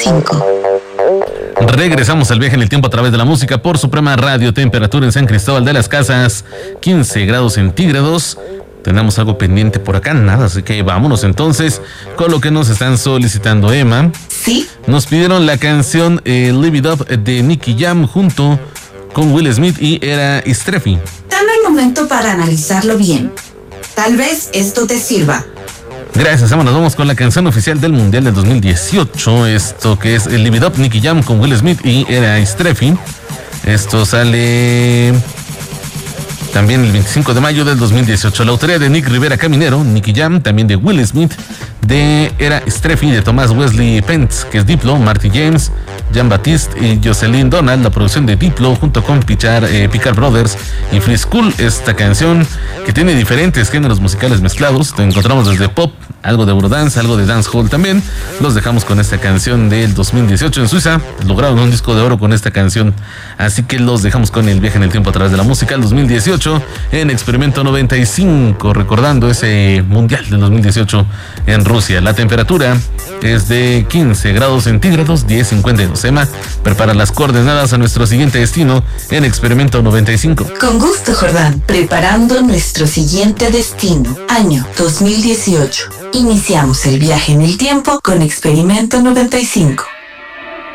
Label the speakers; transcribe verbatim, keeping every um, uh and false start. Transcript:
Speaker 1: cinco.
Speaker 2: Regresamos al viaje en el tiempo a través de la música por Suprema Radio. Temperatura en San Cristóbal de las Casas, quince grados centígrados. Tenemos algo pendiente por acá, nada, así que vámonos entonces con lo que nos están solicitando. Emma.
Speaker 1: Sí.
Speaker 2: Nos pidieron la canción eh, Live It Up de Nicky Jam junto con Will Smith y Era Istrefi.
Speaker 1: Dame un momento para analizarlo bien. Tal vez esto te sirva.
Speaker 2: Gracias, Emma. Nos vamos con la canción oficial del Mundial del dos mil dieciocho. Esto que es el Live It Up, Nicky Jam con Will Smith y Era Istrefi. Esto sale también el veinticinco de mayo del dos mil dieciocho. La autoría de Nick Rivera Caminero, Nicky Jam, también de Will Smith, de Era Istrefi, de Tomás Wesley Pence, que es Diplo, Marty James, Jean Baptiste y Jocelyn Donald. La producción de Diplo junto con Pichar, eh, Picard Brothers y Free School. Esta canción que tiene diferentes géneros musicales mezclados. Te encontramos desde pop, algo de eurodance, algo de dancehall también. Los dejamos con esta canción del dos mil dieciocho en Suiza. Lograron un disco de oro con esta canción. Así que los dejamos con el viaje en el tiempo a través de la música. El dos mil dieciocho en Experimento noventa y cinco, recordando ese mundial del dos mil dieciocho en Rusia. La temperatura es de quince grados centígrados, diez cincuenta y dos. Emma, prepara las coordenadas a nuestro siguiente destino en Experimento noventa y cinco.
Speaker 1: Con gusto, Jordán. Preparando nuestro siguiente destino, año dos mil dieciocho. Iniciamos el viaje en el tiempo con Experimento noventa y cinco.